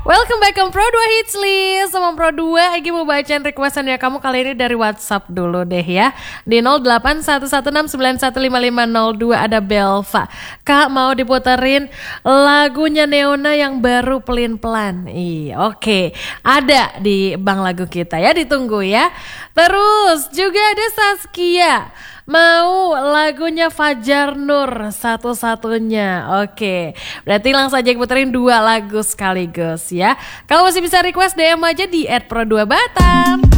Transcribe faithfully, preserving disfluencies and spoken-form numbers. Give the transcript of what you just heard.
Welcome back ke Pro dua Hits List. Sama Pro dua, Egy mau bacain requestannya kamu kali ini dari WhatsApp dulu deh ya. Di nol delapan satu satu enam sembilan satu lima lima nol dua ada Belva. Kak mau diputerin lagunya Neona yang baru Pelin Pelan. Iya, oke. Ada di bank lagu kita ya, ditunggu ya. Terus juga ada Saskia. Mau lagunya Fajar Nur satu-satunya. Oke, berarti langsung aja puterin dua lagu sekaligus ya. Kalau masih bisa request D M aja di et pro dua batam.